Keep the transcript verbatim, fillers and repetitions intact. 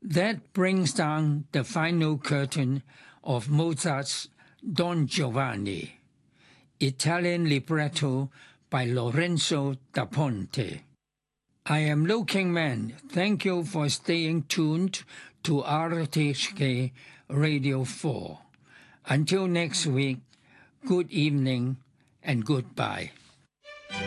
That brings down the final curtain of Mozart's Don Giovanni, Italian libretto by Lorenzo da Ponte. I am Liu Kingman. Thank you for staying tuned to R T H K Radio four. Until next week, good evening and goodbye.